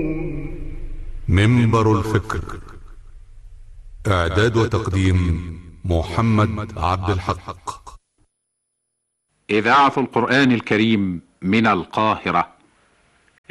منبر الفكر. إعداد وتقديم محمد عبد الحق. إذاعة القرآن الكريم من القاهرة.